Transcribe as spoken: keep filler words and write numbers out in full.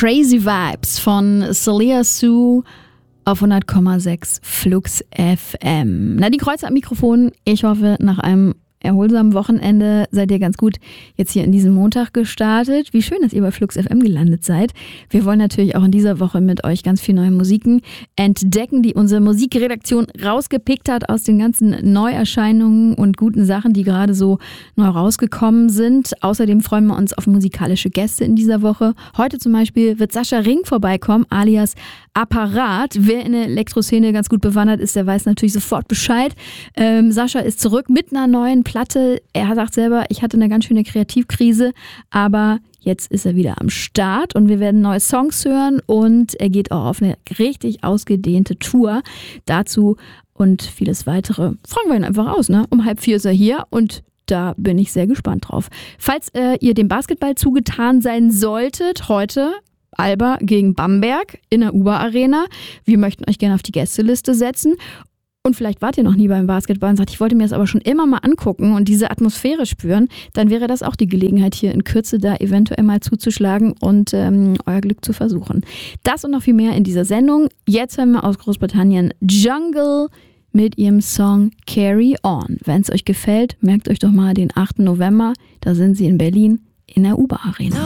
Crazy Vibes von Celia Sue auf hundert Komma sechs Flux F M. Nadine Kreuzer am Mikrofon. Ich hoffe, nach einem erholsamen Wochenende seid ihr ganz gut jetzt hier in diesen Montag gestartet. Wie schön, dass ihr bei Flux F M gelandet seid. Wir wollen natürlich auch in dieser Woche mit euch ganz viel neue Musiken entdecken, die unsere Musikredaktion rausgepickt hat aus den ganzen Neuerscheinungen und guten Sachen, die gerade so neu rausgekommen sind. Außerdem freuen wir uns auf musikalische Gäste in dieser Woche. Heute zum Beispiel wird Sascha Ring vorbeikommen, alias Apparat. Wer in der Elektroszene ganz gut bewandert ist, der weiß natürlich sofort Bescheid. Ähm, Sascha ist zurück mit einer neuen Platte. Er sagt selber, ich hatte eine ganz schöne Kreativkrise, aber jetzt ist er wieder am Start und wir werden neue Songs hören und er geht auch auf eine richtig ausgedehnte Tour. Dazu und vieles weitere fragen wir ihn einfach aus. Ne? Um halb vier ist er hier und da bin ich sehr gespannt drauf. Falls äh, ihr dem Basketball zugetan sein solltet, heute Alba gegen Bamberg in der U B A Arena. Wir möchten euch gerne auf die Gästeliste setzen. Und vielleicht wart ihr noch nie beim Basketball und sagt, ich wollte mir das aber schon immer mal angucken und diese Atmosphäre spüren, dann wäre das auch die Gelegenheit, hier in Kürze da eventuell mal zuzuschlagen und ähm, euer Glück zu versuchen. Das und noch viel mehr in dieser Sendung. Jetzt hören wir aus Großbritannien Jungle mit ihrem Song Carry On. Wenn es euch gefällt, merkt euch doch mal den achten November, da sind sie in Berlin in der U B A Arena.